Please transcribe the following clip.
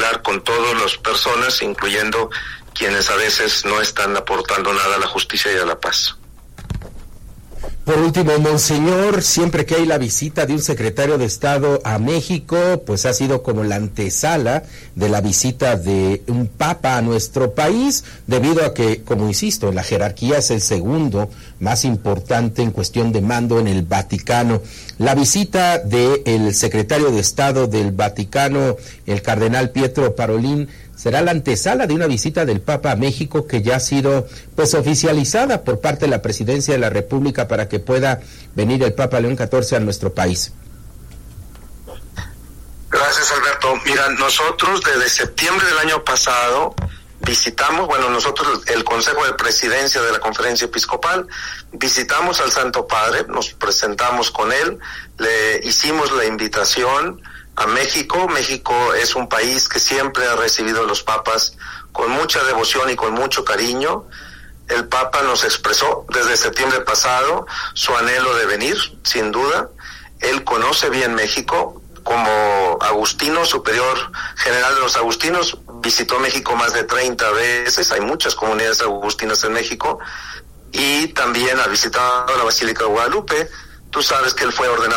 hablar con todas las personas, incluyendo quienes a veces no están aportando nada a la justicia y a la paz. Por último, Monseñor, siempre que hay la visita de un secretario de Estado a México, pues ha sido como la antesala de la visita de un papa a nuestro país, debido a que, como insisto, en la jerarquía es el segundo más importante en cuestión de mando en el Vaticano. La visita del secretario de Estado del Vaticano, el cardenal Pietro Parolin, será la antesala de una visita del Papa a México que ya ha sido pues oficializada por parte de la Presidencia de la República para que pueda venir el Papa León XIV a nuestro país. Gracias, Alberto. Mira, nosotros desde septiembre del año pasado visitamos, nosotros el Consejo de Presidencia de la Conferencia Episcopal, visitamos al Santo Padre, nos presentamos con él, le hicimos la invitación a México. México es un país que siempre ha recibido a los papas con mucha devoción y con mucho cariño. El Papa nos expresó desde septiembre pasado su anhelo de venir, sin duda. Él conoce bien México. Como agustino, superior general de los agustinos, visitó México más de 30 veces. Hay muchas comunidades agustinas en México. Y también ha visitado la Basílica de Guadalupe. Tú sabes que él fue ordenado